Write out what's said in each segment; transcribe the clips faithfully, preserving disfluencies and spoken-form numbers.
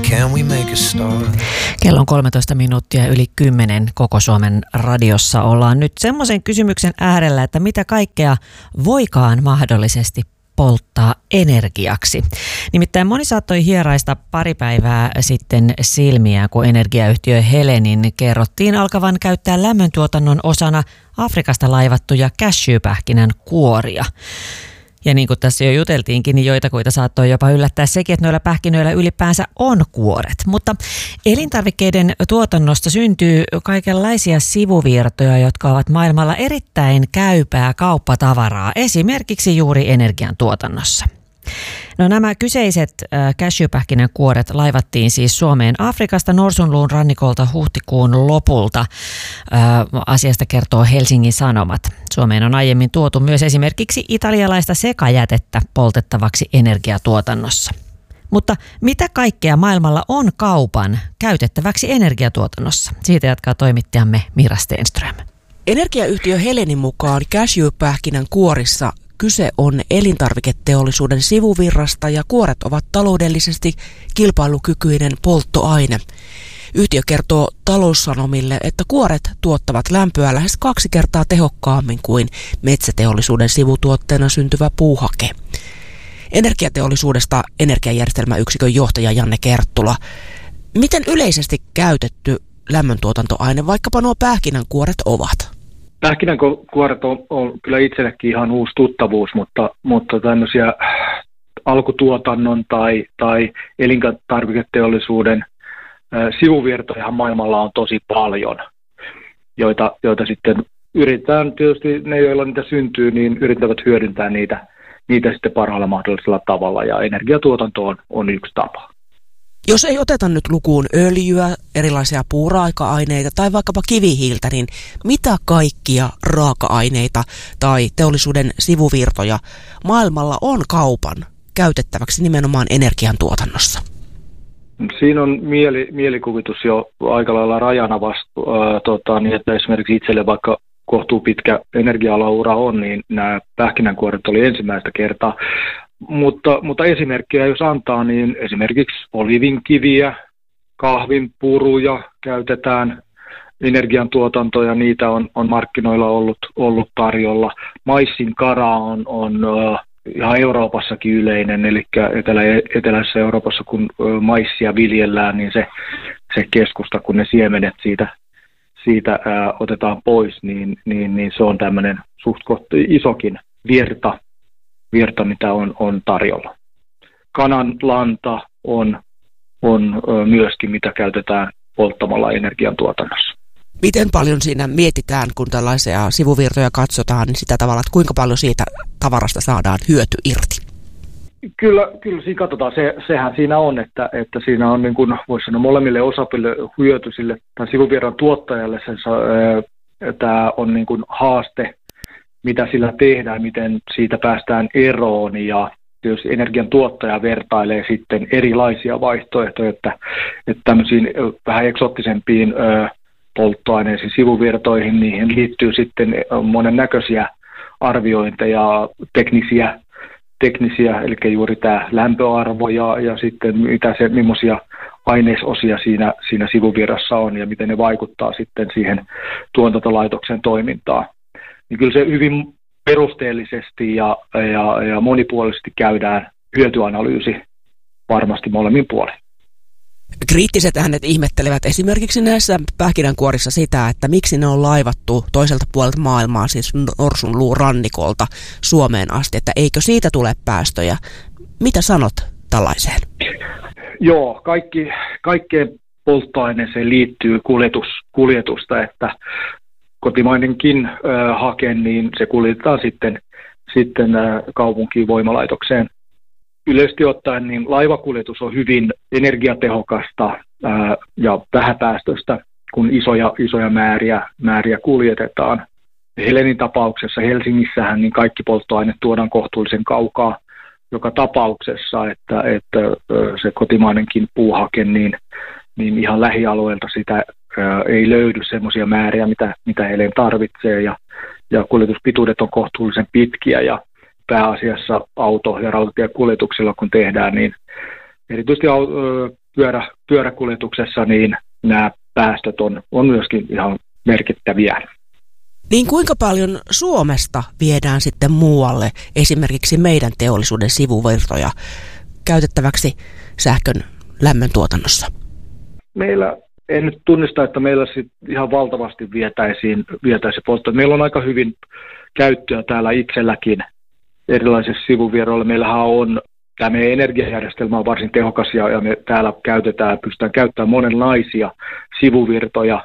Can we make a start? Kello on kolmetoista minuuttia yli kymmenen koko Suomen radiossa. Ollaan nyt semmoisen kysymyksen äärellä, että mitä kaikkea voikaan mahdollisesti polttaa energiaksi. Nimittäin moni saattoi hieraista pari päivää sitten silmiään, kun energiayhtiö Helenin kerrottiin alkavan käyttää lämmöntuotannon osana Afrikasta laivattuja cashewpähkinän kuoria. Ja niin kuin tässä jo juteltiinkin, niin joitakuita saattoi jopa yllättää sekin, että noilla pähkinöillä ylipäänsä on kuoret. Mutta elintarvikkeiden tuotannosta syntyy kaikenlaisia sivuvirtoja, jotka ovat maailmalla erittäin käypää kauppatavaraa, esimerkiksi juuri energiantuotannossa. No nämä kyseiset äh, cashewpähkinän kuoret laivattiin siis Suomeen Afrikasta Norsunluun rannikolta huhtikuun lopulta. Äh, asiasta kertoo Helsingin Sanomat. Suomeen on aiemmin tuotu myös esimerkiksi italialaista sekajätettä poltettavaksi energiatuotannossa. Mutta mitä kaikkea maailmalla on kaupan käytettäväksi energiatuotannossa? Siitä jatkaa toimittajamme Mira Stenström. Energiayhtiö Helenin mukaan cashewpähkinän kuorissa kyse on elintarviketeollisuuden sivuvirrasta ja kuoret ovat taloudellisesti kilpailukykyinen polttoaine. Yhtiö kertoo Taloussanomille, että kuoret tuottavat lämpöä lähes kaksi kertaa tehokkaammin kuin metsäteollisuuden sivutuotteena syntyvä puuhake. Energiateollisuudesta energiajärjestelmäyksikön johtaja Janne Kerttula. Miten yleisesti käytetty lämmöntuotantoaine vaikkapa nuo pähkinänkuoret ovat? Pähkinänkuoret on, on kyllä itsellekin ihan uusi tuttavuus, mutta, mutta tämmöisiä alkutuotannon tai, tai elintarviketeollisuuden äh, sivuvirtoja maailmalla on tosi paljon, joita, joita sitten yritetään, tietysti ne, joilla niitä syntyy, niin yrittävät hyödyntää niitä, niitä sitten parhaalla mahdollisella tavalla, ja energiatuotanto on, on yksi tapa. Jos ei oteta nyt lukuun öljyä, erilaisia puuraaka-aineita tai vaikkapa kivihiiltä, niin mitä kaikkia raaka-aineita tai teollisuuden sivuvirtoja maailmalla on kaupan käytettäväksi nimenomaan energiantuotannossa? Siinä on mieli, mielikuvitus jo aika lailla rajana vastu, äh, tota, niin että esimerkiksi itselle vaikka kohtuu pitkä energia-alaura on, niin nämä pähkinänkuoret oli ensimmäistä kertaa. Mutta, mutta esimerkkejä jos antaa, niin esimerkiksi olivinkiviä, kahvinpuruja käytetään energiantuotantoja, niitä on, on markkinoilla ollut, ollut tarjolla. Maissin kara on, on uh, ihan Euroopassakin yleinen, eli etelä, eteläisessä Euroopassa kun uh, maissia viljellään, niin se, se keskusta, kun ne siemenet siitä, siitä uh, otetaan pois, niin, niin, niin se on tämmöinen suht isokin virta. virta, mitä on, on tarjolla. Kananlanta on, on ö, myöskin, mitä käytetään polttamalla energiantuotannossa. Miten paljon siinä mietitään, kun tällaisia sivuvirtoja katsotaan, niin sitä tavalla, että kuinka paljon siitä tavarasta saadaan hyöty irti? Kyllä, kyllä siinä katsotaan. Se, sehän siinä on, että, että siinä on, niin kuin voisi sanoa, molemmille osapuolille hyöty sille, tai sivuvirran tuottajalle sen, ö, tämä on niin kuin haaste, mitä sillä tehdään, miten siitä päästään eroon, ja tietysti energian tuottaja vertailee sitten erilaisia vaihtoehtoja, että, että tämmöisiin vähän eksoottisempiin ö, polttoaineisiin, sivuvirtoihin, niihin liittyy sitten monennäköisiä arviointeja, teknisiä, teknisiä eli juuri tämä lämpöarvo ja, ja sitten mitä se, millaisia ainesosia siinä, siinä sivuvirrassa on ja miten ne vaikuttaa sitten siihen tuotantolaitoksen toimintaan. Niin kyllä se hyvin perusteellisesti ja, ja, ja monipuolisesti käydään hyötyanalyysi varmasti molemmin puolin. Kriittiset äänet ihmettelevät esimerkiksi näissä pähkinänkuorissa sitä, että miksi ne on laivattu toiselta puolelta maailmaa, siis Norsunluun rannikolta Suomeen asti, että eikö siitä tule päästöjä. Mitä sanot tällaiseen? Joo, kaikki, kaikkeen polttoaineeseen liittyy kuljetus, kuljetusta, että kotimainenkin äh, hake, niin se kuljetetaan sitten, sitten äh, kaupunkiin voimalaitokseen. Yleisesti ottaen niin laivakuljetus on hyvin energiatehokasta äh, ja vähäpäästöistä, kun isoja, isoja määriä, määriä kuljetetaan. Helenin tapauksessa Helsingissähän niin kaikki polttoaineet tuodaan kohtuullisen kaukaa joka tapauksessa, että, että äh, se kotimainenkin puuhake, niin, niin ihan lähialueelta sitä ei löydy semmoisia määriä, mitä, mitä Helen tarvitsee, ja, ja kuljetuspituudet on kohtuullisen pitkiä, ja pääasiassa auto- ja rautatiekuljetuksilla kun tehdään, niin erityisesti pyörä, pyöräkuljetuksessa, niin nämä päästöt on, on myöskin ihan merkittäviä. Niin kuinka paljon Suomesta viedään sitten muualle esimerkiksi meidän teollisuuden sivuvirtoja käytettäväksi sähkön lämmön tuotannossa? Meillä en nyt tunnista, että meillä sit ihan valtavasti vietäisiin, vietäisiin polttoa. Meillä on aika hyvin käyttöä täällä itselläkin erilaisissa sivuvirroilla. Meillähän on, tämä meidän energiajärjestelmä on varsin tehokas ja, ja me täällä käytetään, pystytään käyttämään monenlaisia sivuvirtoja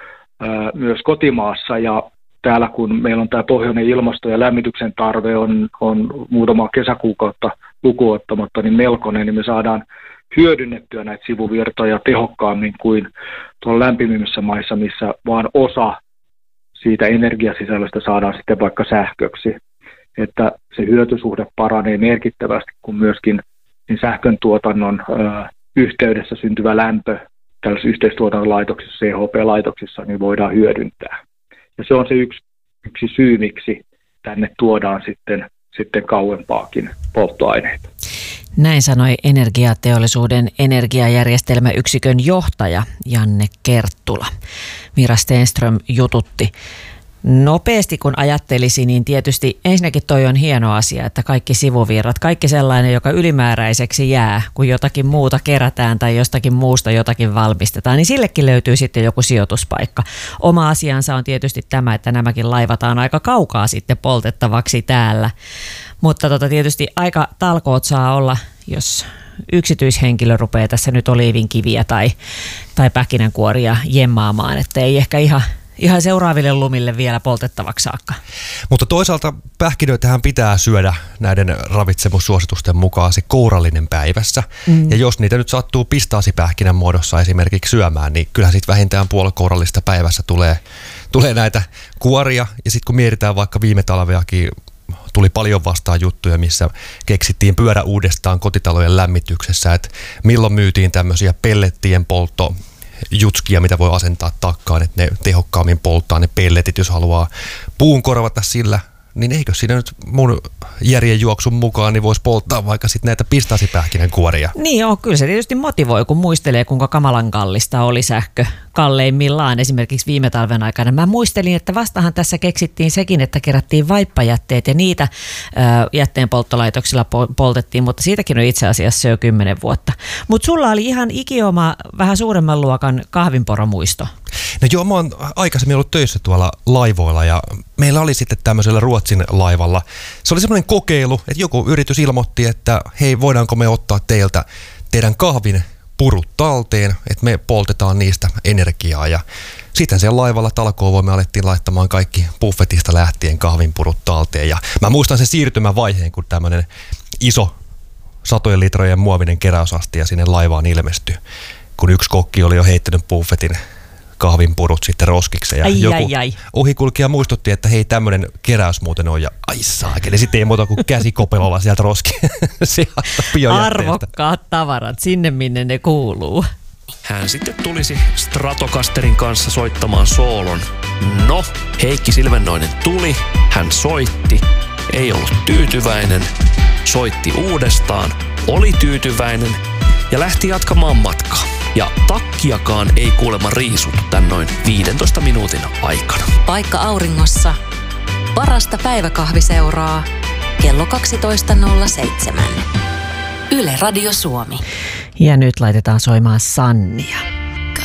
ää, myös kotimaassa. Ja täällä kun meillä on tämä pohjoinen ilmasto ja lämmityksen tarve on, on muutama kesäkuukautta lukuun ottamatta niin melkoinen, niin me saadaan hyödynnettyä näitä sivuvirtoja tehokkaammin kuin tuolla lämpimimmissä maissa, missä vaan osa siitä energiasisällöstä saadaan sitten vaikka sähköksi. Että se hyötysuhde paranee merkittävästi, kun myöskin niin sähkön tuotannon ö, yhteydessä syntyvä lämpö tällaisissa yhteistuotantolaitoksissa, C H P-laitoksissa, niin voidaan hyödyntää. Ja se on se yksi, yksi syy, miksi tänne tuodaan sitten, sitten kauempaakin polttoaineita. Näin sanoi Energiateollisuuden energiajärjestelmäyksikön johtaja Janne Kerttula. Mira Stenström jututti. Nopeasti kun ajattelisi, niin tietysti ensinnäkin toi on hieno asia, että kaikki sivuvirrat, kaikki sellainen, joka ylimääräiseksi jää, kun jotakin muuta kerätään tai jostakin muusta jotakin valmistetaan, niin sillekin löytyy sitten joku sijoituspaikka. Oma asiansa on tietysti tämä, että nämäkin laivataan aika kaukaa sitten poltettavaksi täällä. Mutta tota, tietysti aika talkoot saa olla, jos yksityishenkilö rupeaa tässä nyt oliivinkiviä tai, tai pähkinänkuoria jemmaamaan, että ei ehkä ihan... Ihan seuraaville lumille vielä poltettavaksi saakka. Mutta toisaalta pähkinöitähän pitää syödä näiden ravitsemussuositusten mukaan se kourallinen päivässä. Mm. Ja jos niitä nyt sattuu pistaasipähkinän muodossa esimerkiksi syömään, niin kyllähän sitten vähintään puoli kourallista päivässä tulee, tulee näitä kuoria. Ja sitten kun mietitään vaikka viime talveakin, tuli paljon vastaan juttuja, missä keksittiin pyörä uudestaan kotitalojen lämmityksessä, että milloin myytiin tämmöisiä pellettien poltto jutskia, mitä voi asentaa takkaan, että ne tehokkaammin polttaa ne pelletit, jos haluaa puun korvata sillä, niin eikö siinä nyt mun järjen juoksun mukaan niin voisi polttaa vaikka sitten näitä pistaasipähkinänkuoria? Niin joo, kyllä se tietysti motivoi, kun muistelee, kuinka kamalan kallista oli sähkö kalleimmillaan esimerkiksi viime talven aikana. Mä muistelin, että vastahan tässä keksittiin sekin, että kerättiin vaippajätteet ja niitä ää, jätteenpolttolaitoksilla po- poltettiin, mutta siitäkin on itse asiassa jo kymmenen vuotta. Mutta sulla oli ihan ikioma vähän suuremman luokan kahvinporomuisto. No joo, mä oon aikaisemmin ollut töissä tuolla laivoilla ja meillä oli sitten tämmöisellä Ruotsin laivalla. Se oli semmoinen kokeilu, että joku yritys ilmoitti, että hei, voidaanko me ottaa teiltä teidän kahvin purut talteen, että me poltetaan niistä energiaa. Ja sitten siellä laivalla talkoovoimme alettiin laittamaan kaikki buffetista lähtien kahvinpurut talteen. Ja mä muistan sen siirtymävaiheen, kun tämmöinen iso satojen litrojen muovinen keräysastia sinne laivaan ilmestyi, kun yksi kokki oli jo heittänyt buffetin kahvinpurut sitten roskiksi ja ai, joku ai, ai. ohikulkija muistutti, että hei, tämmöinen keräys muuten on ja ai saakeli, sitten ei muuta kuin käsikopelolla sieltä roski sieltä biojätteestä. Arvokkaat tavarat sinne, minne ne kuuluu. Hän sitten tulisi Stratocasterin kanssa soittamaan soolon. No, Heikki Silvennoinen tuli, hän soitti, ei ollut tyytyväinen, soitti uudestaan, oli tyytyväinen ja lähti jatkamaan matkaa. Ja takkiakaan ei kuulemma riisuttu tän noin viidentoista minuutin aikana. Paikka auringossa. Parasta päiväkahviseuraa. Kello kaksitoista nolla seitsemän. Yle Radio Suomi. Ja nyt laitetaan soimaan Sannia.